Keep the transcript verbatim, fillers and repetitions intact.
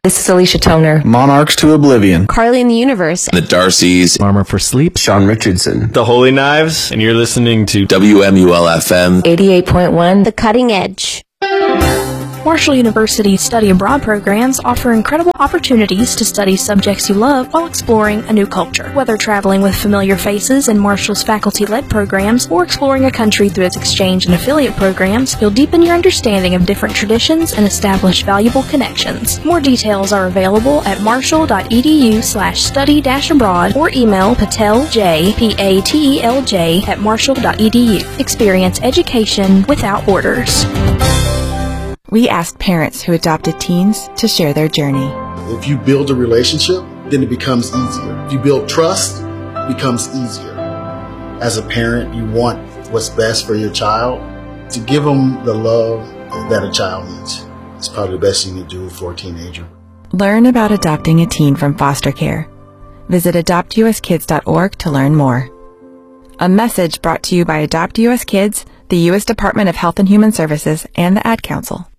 This is Alicia Toner. Monarchs to Oblivion. Carly in the Universe. The Darcys. Armor for Sleep. Sean Richardson. The Holy Knives. And you're listening to W M U L F M. eighty-eight point one. The Cutting Edge. Marshall University's study abroad programs offer incredible opportunities to study subjects you love while exploring a new culture. Whether traveling with familiar faces in Marshall's faculty-led programs or exploring a country through its exchange and affiliate programs, you'll deepen your understanding of different traditions and establish valuable connections. More details are available at marshall.edu slash study dash abroad or email patelj, P A T E L J, at marshall.edu. Experience education without borders. We asked parents who adopted teens to share their journey. If you build a relationship, then it becomes easier. If you build trust, it becomes easier. As a parent, you want what's best for your child. To give them the love that a child needs. It's probably the best thing you do for a teenager. Learn about adopting a teen from foster care. Visit adopt u s kids dot org to learn more. A message brought to you by Adopt U S Kids, the U S Department of Health and Human Services, and the Ad Council.